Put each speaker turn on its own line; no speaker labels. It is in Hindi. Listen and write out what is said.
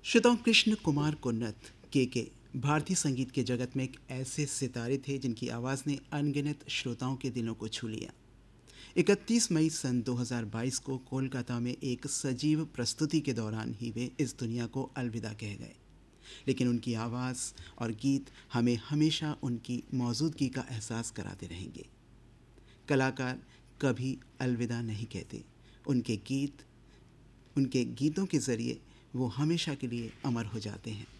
श्रोताओं, कृष्ण कुमार कुन्नत के भारतीय संगीत के जगत में एक ऐसे सितारे थे जिनकी आवाज़ ने अनगिनत श्रोताओं के दिलों को छू लिया। 31 मई सन 2022 को कोलकाता में एक सजीव प्रस्तुति के दौरान ही वे इस दुनिया को अलविदा कह गए। लेकिन उनकी आवाज़ और गीत हमें हमेशा उनकी मौजूदगी का एहसास कराते रहेंगे। कलाकार कभी अलविदा नहीं कहते। उनके गीतों के ज़रिए वो हमेशा के लिए अमर हो जाते हैं।